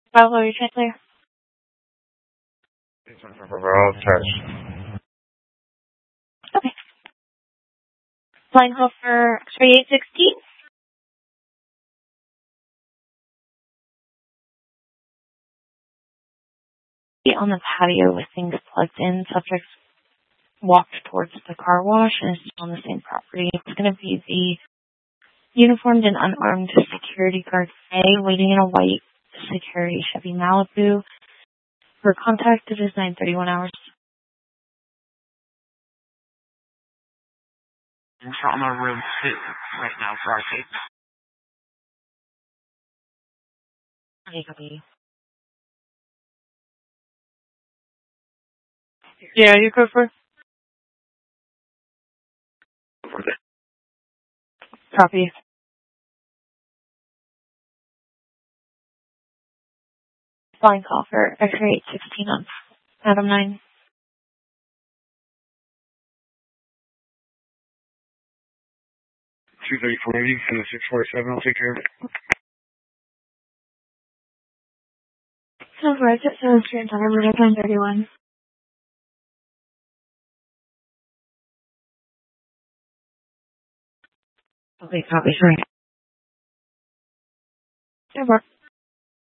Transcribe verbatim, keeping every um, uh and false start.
Bravo, your translator. Overall touch. Okay. Flying call for X-ray eight sixteen. On the patio with things plugged in, subjects walked towards the car wash and is on the same property. It's going to be the uniformed and unarmed security guard A waiting in a white security Chevy Malibu. For contact, it is nine thirty-one hours. I'm trauma room two right now for our case. Okay, copy. Yeah, you go for it. Copy. Flying call for X-ray eight sixteen on Adam nine. two thirty-four eighty from the six forty-seven, I'll take care of it. Sounds right, it says your entire route nine thirty-one. Okay, copy, sorry. Good work.